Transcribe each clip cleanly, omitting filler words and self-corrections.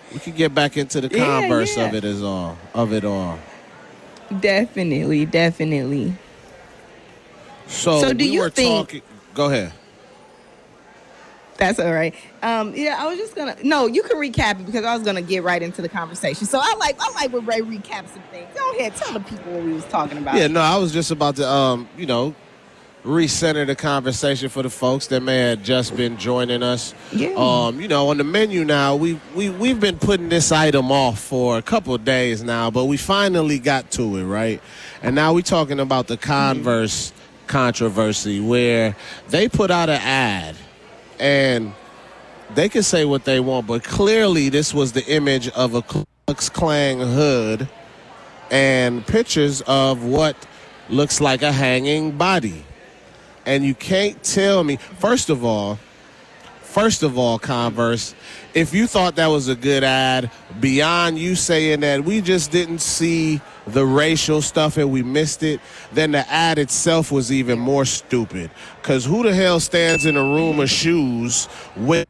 We could get back into the converse of it all. Definitely, definitely. So do we you were think? talking. Go ahead. That's all right. Yeah, I was just gonna. No, you can recap it because I was gonna get right into the conversation. So I like when Ray recaps some things. Go ahead, tell the people what we was talking about. Yeah, no, I was just about to, recenter the conversation for the folks that may have just been joining us. Yeah. On the menu now, we've been putting this item off for a couple of days now, but we finally got to it, right? And now we're talking about the Converse controversy where they put out an ad. And they can say what they want, but clearly this was the image of a Ku Klux Klan hood and pictures of what looks like a hanging body. And you can't tell me, first of all, Converse, if you thought that was a good ad, beyond you saying that we just didn't see the racial stuff and we missed it, then the ad itself was even more stupid. Because who the hell stands in a room of shoes with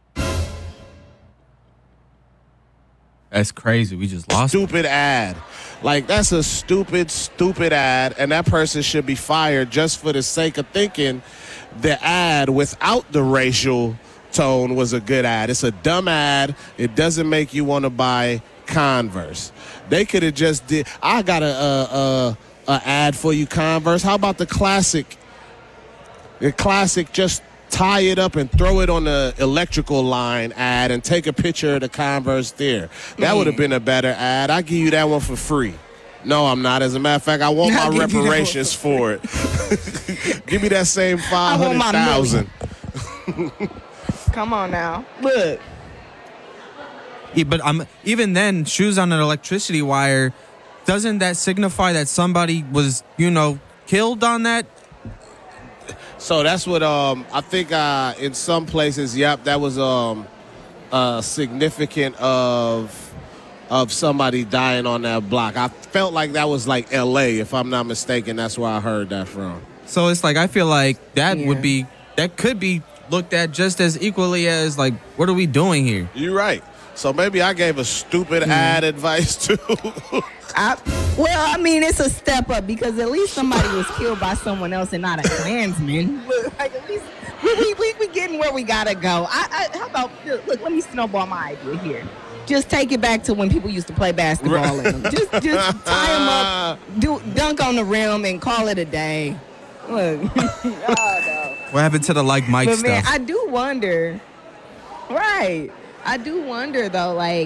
That's crazy. We just lost stupid ad? Like, that's a stupid ad, and that person should be fired just for the sake of thinking the ad without the racial tone was a good ad. It's a dumb ad. It doesn't make you want to buy Converse. They could have just did. I got a ad for you, Converse. How about the classic? The classic, just tie it up and throw it on the electrical line ad and take a picture of the Converse there. That would have been a better ad. I give you that one for free. No, I'm not. As a matter of fact, I want my reparations for it. Give me that same 500,000. Come on now. Look. Yeah, but even then, shoes on an electricity wire, doesn't that signify that somebody was, killed on that? So that's what I think in some places, that was significant of somebody dying on that block. I felt like that was like L.A., if I'm not mistaken. That's where I heard that from. So it's like, I feel like that could be looked at just as equally as, like, what are we doing here? You're right. So maybe I gave a stupid ad advice too. It's a step up because at least somebody was killed by someone else and not a Klansman. Like, at least we getting where we gotta go. How about, look, let me snowball my idea here. Just take it back to when people used to play basketball in them. Just tie them up, dunk on the rim, and call it a day. Look, no. What happened to the Mike but stuff? Man, I do wonder. Right. I do wonder though, like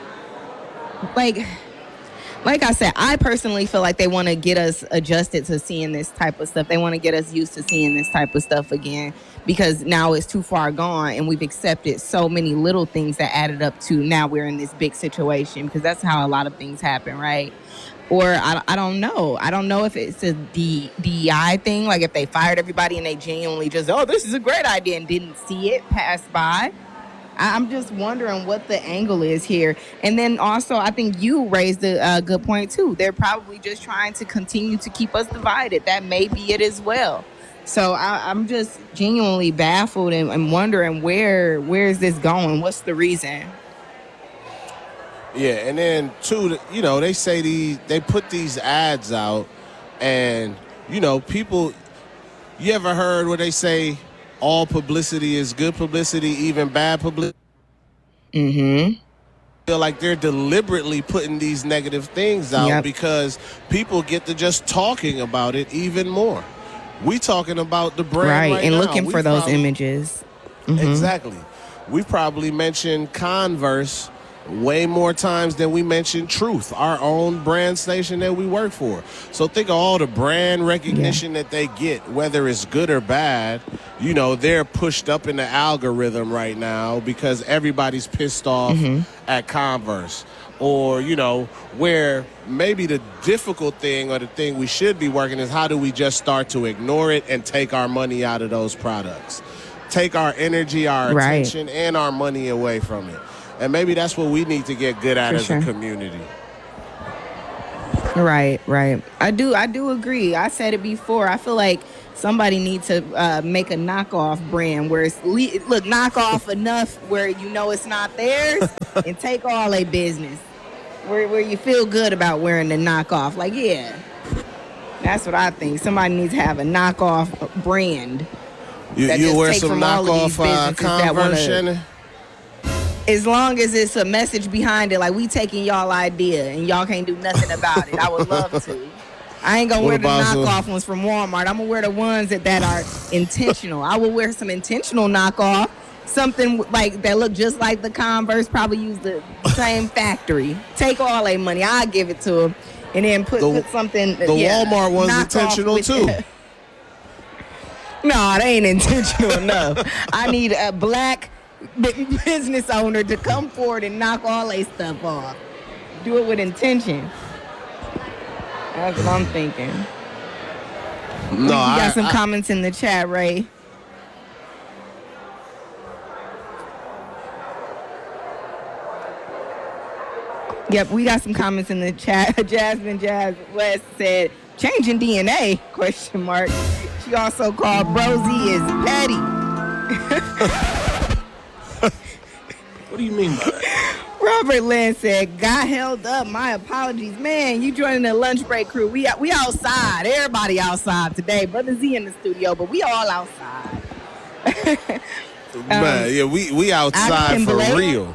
I said, I personally feel like they want to get us adjusted to seeing this type of stuff. They want to get us used to seeing this type of stuff again because now it's too far gone and we've accepted so many little things that added up to now we're in this big situation because that's how a lot of things happen, right? Or I don't know. I don't know if it's a DEI thing, like if they fired everybody and they genuinely just, this is a great idea and didn't see it pass by. I'm just wondering what the angle is here. And then also, I think you raised a good point, too. They're probably just trying to continue to keep us divided. That may be it as well. So I'm just genuinely baffled and wondering where is this going? What's the reason? Yeah, and then, too, they say they put these ads out and, people, you ever heard where they say, all publicity is good publicity, even bad publicity? Mm-hmm. I feel like they're deliberately putting these negative things out because people get to just talking about it even more. We talking about the brand right and now. Looking for those images. Mm-hmm. Exactly. We probably mentioned Converse way more times than we mentioned Truth, our own brand station that we work for. So think of all the brand recognition that they get, whether it's good or bad. They're pushed up in the algorithm right now because everybody's pissed off at Converse. Or, where maybe the difficult thing or the thing we should be working is how do we just start to ignore it and take our money out of those products? Take our energy, our attention, and our money away from it. And maybe that's what we need to get good at as a community. Right. I do agree. I said it before. I feel like somebody needs to make a knockoff brand where it's knockoff enough where you know it's not theirs, and take all their business. Where you feel good about wearing the knockoff. Like, yeah, that's what I think. Somebody needs to have a knockoff brand. You wear some knockoff Converse, Shannon? As long as it's a message behind it, like we taking y'all idea and y'all can't do nothing about it. I would love to. I ain't gonna wear the knockoff ones from Walmart. I'm gonna wear the ones that are intentional. I will wear some intentional knockoff, something like that look just like the Converse. Probably use the same factory. Take all their money. I'll give it to them, and then put something. The Walmart one's intentional too. No, they ain't intentional enough. I need a black business owner to come forward and knock all their stuff off. Do it with intention. That's what I'm thinking. No, you got some comments in the chat, Ray. Yep, we got some comments in the chat. Jasmine Jazz West said, changing DNA, question mark. She also called Brosy is petty. What do you mean by that? Robert Lynn said, got held up. My apologies. Man, you joining the lunch break crew. We outside. Everybody outside today. Brother Z in the studio, but we all outside. Man, yeah, we outside for real.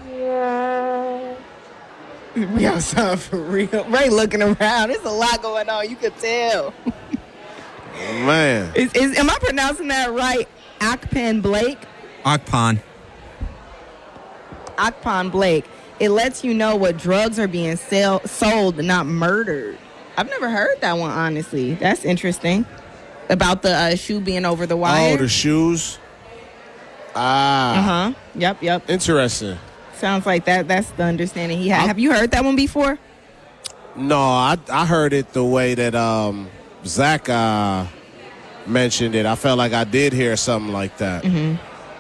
We outside for real. Ray looking around. There's a lot going on. You could tell. Man. Am I pronouncing that right? Akpan Blake? Akpan Blake. It lets you know what drugs are being sold, not murdered. I've never heard that one, honestly. That's interesting. About the shoe being over the wire. Oh, the shoes? Uh-huh. Yep. Interesting. Sounds like that's the understanding he had. Have you heard that one before? No, I heard it the way that Zach mentioned it. I felt like I did hear something like that. Mm-hmm.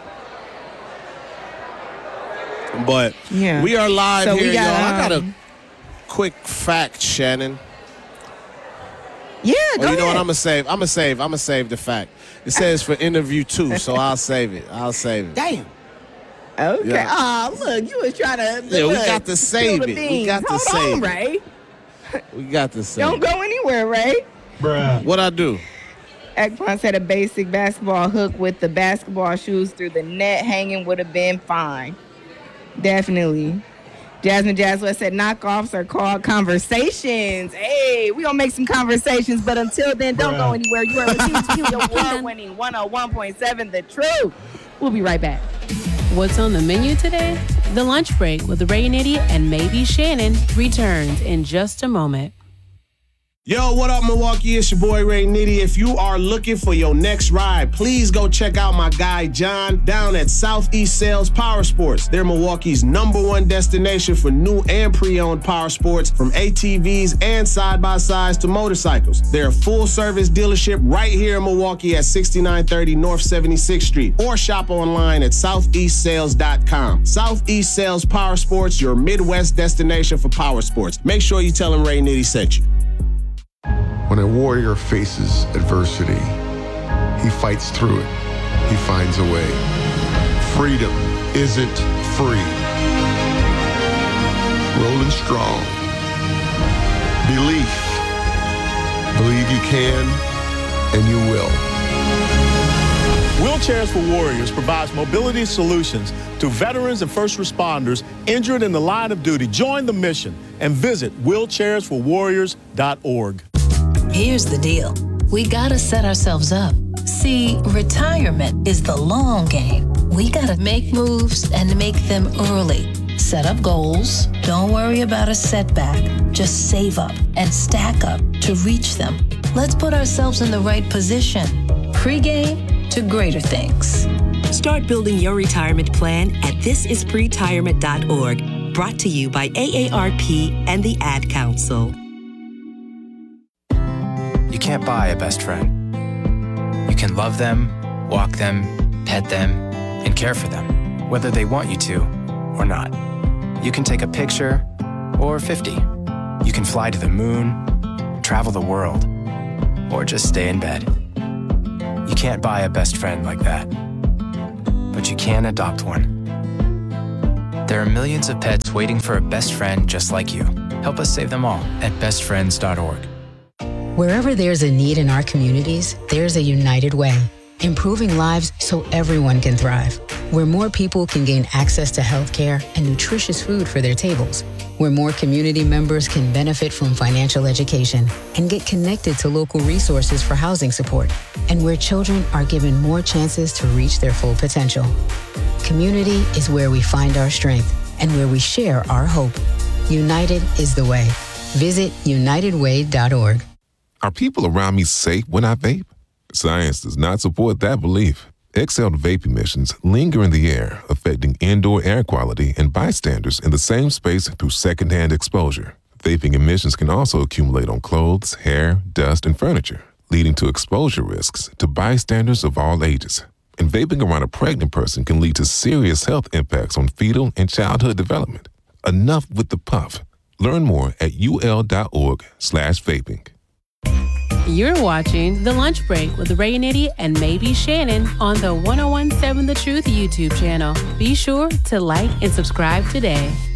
But yeah. We are live so here, y'all. I got a quick fact, Shannon. Yeah, go ahead. You know what? I'm gonna save the fact. It says for interview 2, so I'll save it. Damn. Okay. Yeah. Look, you was trying to. Yeah, we got to save it. We got to save it. Ray. We got to save it. Don't go anywhere, Ray. Bruh. What'd I do? Ekpon said a basic basketball hook with the basketball shoes through the net hanging would have been fine. Definitely. Jasmine Jazzwest said knockoffs are called conversations. Hey, we gonna make some conversations, but until then, don't go anywhere. You are listening to your award-winning 101.7 The Truth. We'll be right back. What's on the menu today? The Lunch Break with Ray Nitty and maybe Shannon returns in just a moment. Yo, what up, Milwaukee? It's your boy, Ray Nitty. If you are looking for your next ride, please go check out my guy, John, down at Southeast Sales Power Sports. They're Milwaukee's #1 destination for new and pre-owned power sports, from ATVs and side-by-sides to motorcycles. They're a full-service dealership right here in Milwaukee at 6930 North 76th Street, or shop online at southeastsales.com. Southeast Sales Power Sports, your Midwest destination for power sports. Make sure you tell them Ray Nitty sent you. When a warrior faces adversity, he fights through it. He finds a way. Freedom isn't free. Rolling strong. Belief. Believe you can, and you will. Wheelchairs for Warriors provides mobility solutions to veterans and first responders injured in the line of duty. Join the mission and visit wheelchairsforwarriors.org. Here's the deal. We gotta set ourselves up. See, retirement is the long game. We gotta make moves and make them early. Set up goals. Don't worry about a setback. Just save up and stack up to reach them. Let's put ourselves in the right position. Pre-game to greater things. Start building your retirement plan at thisispretirement.org. Brought to you by AARP and the Ad Council. You can't buy a best friend. You can love them, walk them, pet them, and care for them, whether they want you to or not. You can take a picture or 50. You can fly to the moon, travel the world, or just stay in bed. You can't buy a best friend like that. But you can adopt one. There are millions of pets waiting for a best friend just like you. Help us save them all at bestfriends.org. Wherever there's a need in our communities, there's a United Way, improving lives so everyone can thrive. Where more people can gain access to healthcare and nutritious food for their tables. Where more community members can benefit from financial education and get connected to local resources for housing support. And where children are given more chances to reach their full potential. Community is where we find our strength and where we share our hope. United is the way. Visit unitedway.org. Are people around me safe when I vape? Science does not support that belief. Exhaled vape emissions linger in the air, affecting indoor air quality and bystanders in the same space through secondhand exposure. Vaping emissions can also accumulate on clothes, hair, dust, and furniture, leading to exposure risks to bystanders of all ages. And vaping around a pregnant person can lead to serious health impacts on fetal and childhood development. Enough with the puff. Learn more at ul.org/vaping. You're watching The Lunch Break with Ray Nitty and Maybe Shannon on the 1017 The Truth YouTube channel. Be sure to like and subscribe today.